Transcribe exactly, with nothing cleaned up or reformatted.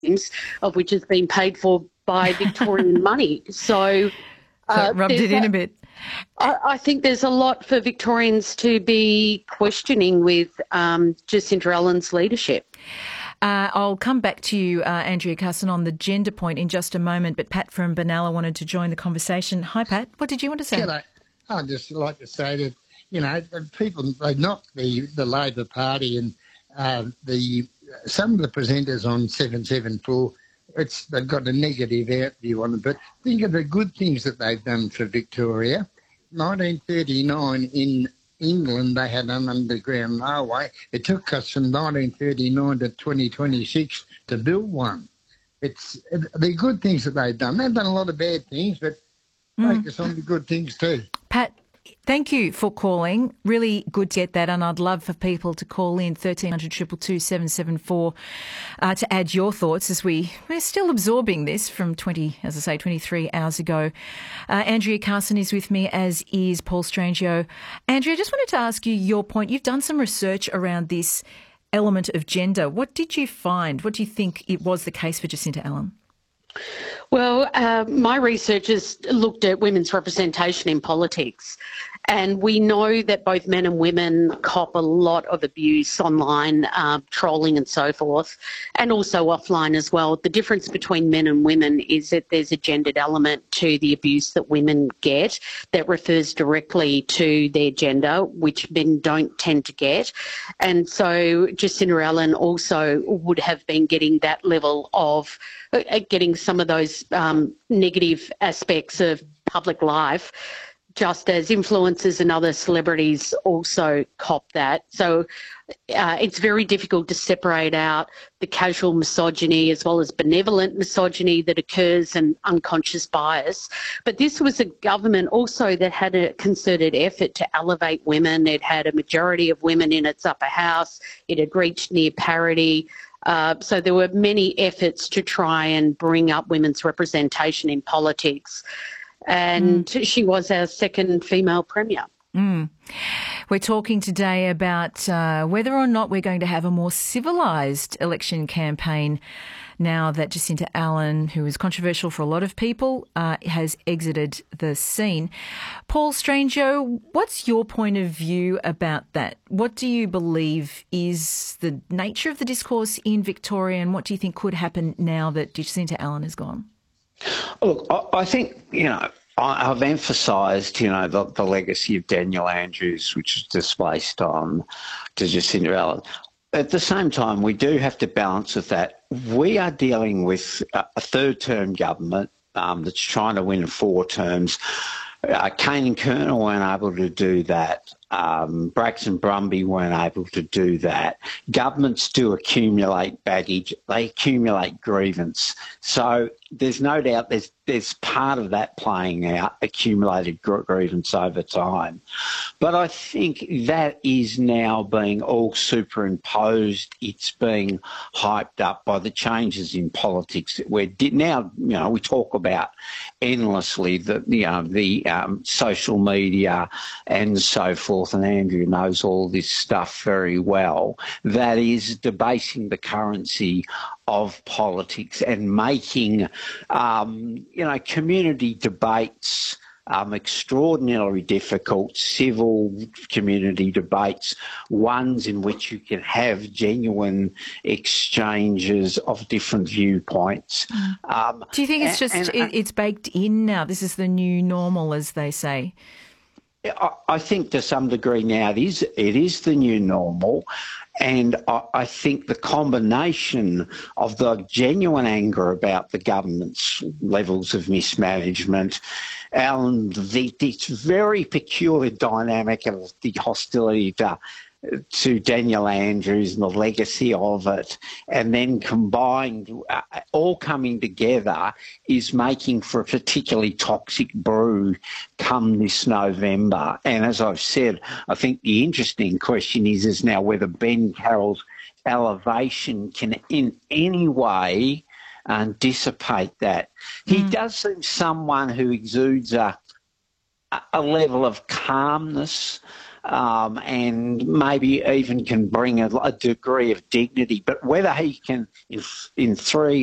games, of which has been paid for by Victorian money. So, So it uh, rubbed it there's in a, a bit. I, I think there's a lot for Victorians to be questioning with um, Jacinta Allen's leadership. Uh, I'll come back to you, uh, Andrea Carson, on the gender point in just a moment, but Pat from Benalla wanted to join the conversation. Hi, Pat. What did you want to say? G'day. I'd just like to say that, you know, people, they knock the, the Labor Party and uh, the some of the presenters on seven seven four, it's they've got a negative out view on it, but think of the good things that they've done for Victoria. nineteen thirty-nine in England, they had an underground railway. It took us from nineteen thirty-nine to twenty twenty-six to build one. It's the good things that they've done. They've done a lot of bad things, but focus on the good things too. Pat, thank you for calling. Really good to get that, and I'd love for people to call in thirteen hundred, two two two, seven seven four uh, to add your thoughts as we, we're still absorbing this from twenty, as I say, twenty-three hours ago. Uh, Andrea Carson is with me, as is Paul Strangio. Andrea, I just wanted to ask you your point. You've done some research around this element of gender. What did you find? What do you think it was the case for Jacinta Allen? Well, uh, my research has looked at women's representation in politics, and we know that both men and women cop a lot of abuse online, uh, trolling and so forth, and also offline as well. The difference between men and women is that there's a gendered element to the abuse that women get that refers directly to their gender, which men don't tend to get. And so Jacinta Allen also would have been getting that level of uh, getting some of those um, negative aspects of public life, just as influencers and other celebrities also cop that. So uh, it's very difficult to separate out the casual misogyny as well as benevolent misogyny that occurs and unconscious bias. But this was a government also that had a concerted effort to elevate women. It had a majority of women in its upper house. It had reached near parity. Uh, so there were many efforts to try and bring up women's representation in politics. And mm. she was our second female premier. Mm. We're talking today about uh, whether or not we're going to have a more civilised election campaign now that Jacinta Allen, who is controversial for a lot of people, uh, has exited the scene. Paul Strangio, what's your point of view about that? What do you believe is the nature of the discourse in Victoria, and what do you think could happen now that Jacinta Allen is gone? Look, I, I think, you know, I, I've emphasised, you know, the, the legacy of Daniel Andrews, which is displaced on to Jacinta Allen. At the same time, we do have to balance with that. We are dealing with a, a third-term government um, that's trying to win four terms. Uh, Kane and Colonel weren't able to do that. Um, Braxton Brumby weren't able to do that. Governments do accumulate baggage. They accumulate grievance. So there's no doubt there's there's part of that playing out, accumulated grievance over time. But I think that is now being all superimposed. It's being hyped up by the changes in politics that we're now, you know, we talk about endlessly the, you know, the um, social media and so forth, and Andrew knows all this stuff very well. That is debasing the currency of politics and making, um, you know, community debates um, extraordinarily difficult, civil community debates, ones in which you can have genuine exchanges of different viewpoints. Mm. Um, Do you think it's just, and, and, it's baked in now? This is the new normal, as they say. I think to some degree now it is, it is the new normal, and I, I think the combination of the genuine anger about the government's levels of mismanagement and the, this very peculiar dynamic of the hostility to to Daniel Andrews and the legacy of it, and then combined, uh, all coming together, is making for a particularly toxic brew come this November. And as I've said, I think the interesting question is, is now whether Ben Carroll's elevation can in any way um, dissipate that. Mm. He does seem someone who exudes a, a level of calmness, Um, and maybe even can bring a, a degree of dignity. But whether he can, in, in three